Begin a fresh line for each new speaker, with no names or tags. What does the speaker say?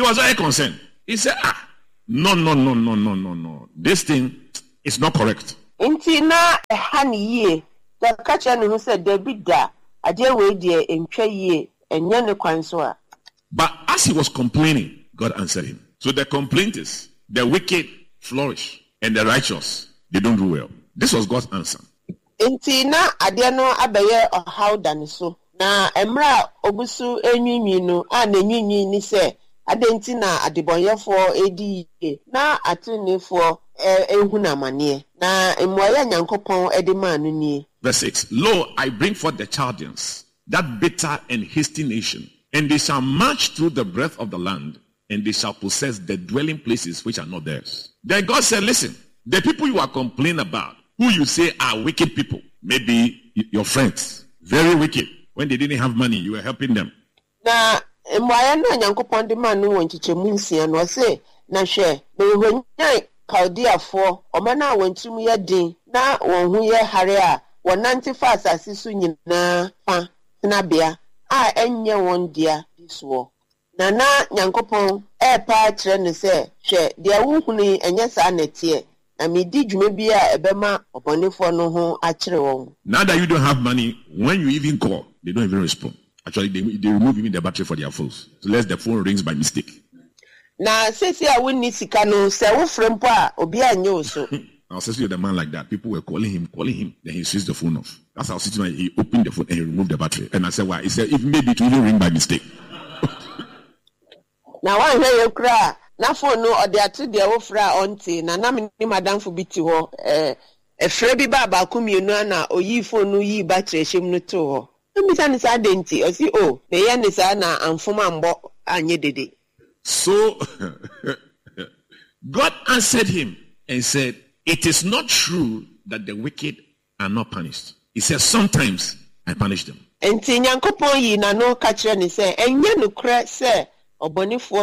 was very concerned. He said, no. This thing is not correct.
Inti na ehani ye. Da kacha no say David da ade we de entwa ye enye ne kwan so a.
But as he was complaining, God answered him. So the complaint is the wicked flourish and the righteous, they don't do well. This was God's answer.
Inti na ade no abeye ohaw dan so. Na emra obusu enwinwi no a na enwinwi ni say adenti na adebonyefo edi na atunefo ehuna mane na emoya nyankopon edema anu ni.
Verse 6. Lo, I bring forth the Chaldeans, that bitter and hasty nation, and they shall march through the breadth of the land, and they shall possess the dwelling places which are not theirs. Then God said, listen, the people you are complaining about, who you say are wicked people, maybe your friends, very wicked. When they didn't have money, you were helping them.
Na emoya na nyankopon de manu wonchichemu nsia no say na hwe be hwanya Kaldiafo omana wontum ye din na won hu ye hare a wonante fa asase so nyina fa na bia a enye won dia disuo na nyankopon pa kire ne se hwe dia wuhuni enye sa netie na medi dwuma bia ebema obonefo no ho a kire won.
Now that you don't have money, when you even call, they don't even respond. Actually, they remove even the battery for their phones. So unless the phone rings by mistake.
Na sesi a wonni sika no se wo frempo a obi anye oso.
I was with a man like that. People were calling him. Then he switched the phone off. That's how situation. He opened the phone and he removed the battery. And I said, why? He said, if maybe it will even ring by mistake.
Now one hear you cry. Na phone no or there to the ofra onti. Na me madam for biti ho. Frebi baba kumienu na oyi phone no yi battery shem no to ho. Me say ni sa denti. O si o. Me ye ni sa na amfoma mbo anye dede.
So God answered him and said, it is not true that the wicked are not punished. He says, sometimes I punish them.
Enti nyankopon yi na no ka kire ni se enye no kra se obonifo